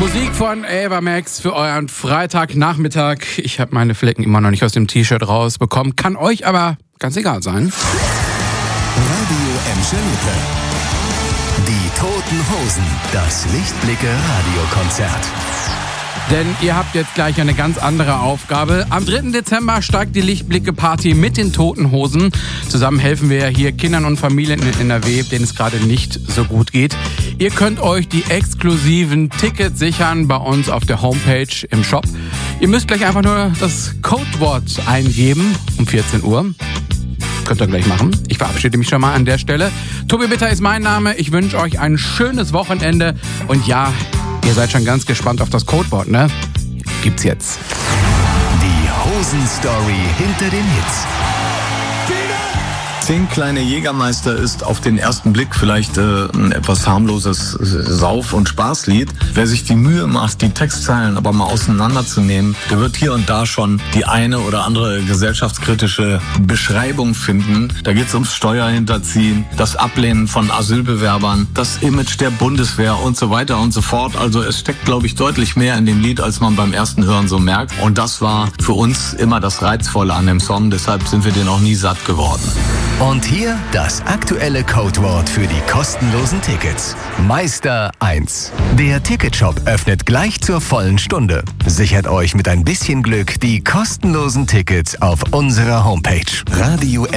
Musik von Ava Max für euren Freitagnachmittag. Ich habe meine Flecken immer noch nicht aus dem T-Shirt rausbekommen. Kann euch aber ganz egal sein. Radio Emscher-Lippe. Die Toten Hosen. Das Lichtblicke-Radiokonzert. Denn ihr habt jetzt gleich eine ganz andere Aufgabe. Am 3. Dezember steigt die Lichtblicke-Party mit den Toten Hosen. Zusammen helfen wir hier Kindern und Familien in NRW, denen es gerade nicht so gut geht. Ihr könnt euch die exklusiven Tickets sichern bei uns auf der Homepage im Shop. Ihr müsst gleich einfach nur das Codewort eingeben um 14 Uhr. Könnt ihr gleich machen. Ich verabschiede mich schon mal an der Stelle. Tobi Bitter ist mein Name. Ich wünsche euch ein schönes Wochenende. Und ja, ihr seid schon ganz gespannt auf das Codewort, ne? Gibt's jetzt. Die Hosen-Story hinter den Hits. 10 kleine Jägermeister ist auf den ersten Blick vielleicht ein etwas harmloses Sauf- und Spaßlied. Wer sich die Mühe macht, die Textzeilen aber mal auseinanderzunehmen, der wird hier und da schon die eine oder andere gesellschaftskritische Beschreibung finden. Da geht es ums Steuerhinterziehen, das Ablehnen von Asylbewerbern, das Image der Bundeswehr und so weiter und so fort. Also es steckt, glaube ich, deutlich mehr in dem Lied, als man beim ersten Hören so merkt. Und das war für uns immer das Reizvolle an dem Song. Deshalb sind wir den auch nie satt geworden. Und hier das aktuelle Codewort für die kostenlosen Tickets. Meister 1. Der Ticketshop öffnet gleich zur vollen Stunde. Sichert euch mit ein bisschen Glück die kostenlosen Tickets auf unserer Homepage. Radio